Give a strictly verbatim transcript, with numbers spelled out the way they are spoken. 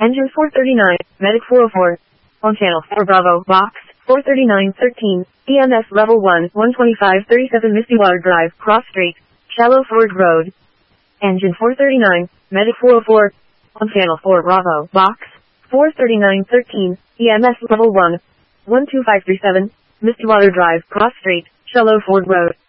Engine four thirty-nine, Medic four oh four. On channel four Bravo, box, four thirty-nine thirteen, E M S level one, one twenty-five thirty-seven Misty Water Drive, Cross Street, Shallow Ford Road. Engine four thirty-nine, Medic four oh four. On channel four Bravo, box, four thirty-nine thirteen, E M S level one, one two five three seven, Misty Water Drive, Cross Street, Shallow Ford Road.